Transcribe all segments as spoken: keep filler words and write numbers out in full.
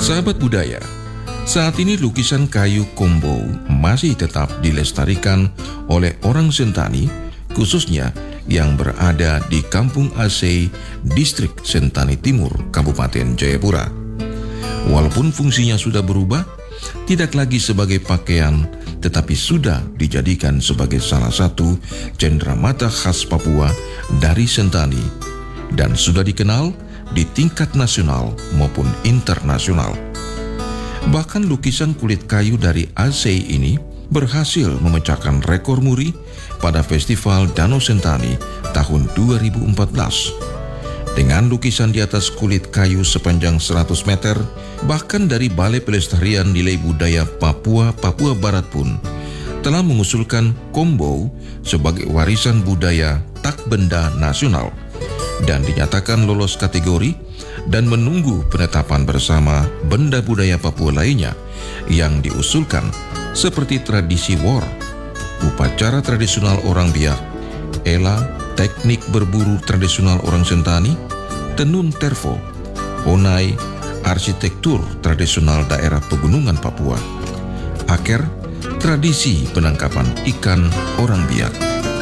Sahabat budaya, saat ini lukisan kayu Kombou masih tetap dilestarikan oleh orang Sentani, khususnya yang berada di Kampung Asei, Distrik Sentani Timur, Kabupaten Jayapura. Walaupun fungsinya sudah berubah, tidak lagi sebagai pakaian, tetapi sudah dijadikan sebagai salah satu cenderamata khas Papua dari Sentani dan sudah dikenal di tingkat nasional maupun internasional. Bahkan lukisan kulit kayu dari Asei ini berhasil memecahkan rekor muri pada Festival Danau Sentani tahun dua ribu empat belas. Dengan lukisan di atas kulit kayu sepanjang seratus meter, bahkan dari Balai Pelestarian Nilai Budaya Papua, Papua Barat pun telah mengusulkan Kombou sebagai warisan budaya tak benda nasional dan dinyatakan lolos kategori dan menunggu penetapan bersama benda budaya Papua lainnya yang diusulkan seperti tradisi war, upacara tradisional orang Biak, Ela, teknik berburu tradisional orang Sentani, tenun tervo, onai, arsitektur tradisional daerah pegunungan Papua, aker, tradisi penangkapan ikan orang Biak.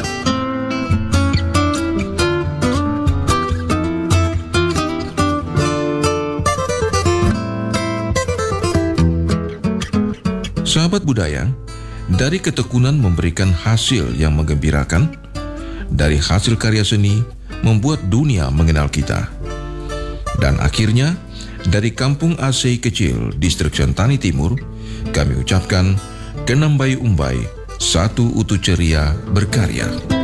Sahabat budaya, dari ketekunan memberikan hasil yang menggembirakan, dari hasil karya seni membuat dunia mengenal kita. Dan akhirnya, dari Kampung Asei kecil, Distrik Sentani Timur, kami ucapkan Kenambai Umbai, satu utu ceria berkarya.